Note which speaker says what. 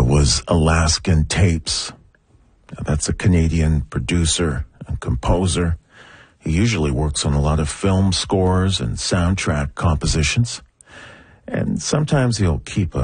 Speaker 1: was Alaskan Tapes. Now, that's a Canadian producer and composer. He usually works on a lot of film scores and soundtrack compositions. And sometimes he'll keep a